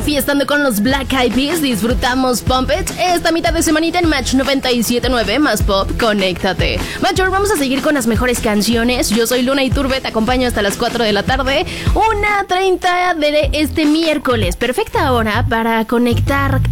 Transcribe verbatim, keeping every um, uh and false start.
fiestando con los Black Eyed Peas, disfrutamos Pump It esta mitad de semanita en Match noventa y siete punto nueve más Pop, conéctate. Mayor, vamos a seguir con las mejores canciones. Yo soy Luna Iturbe, te acompaño hasta las cuatro de la tarde, una treinta de este miércoles. Perfecta hora para conectar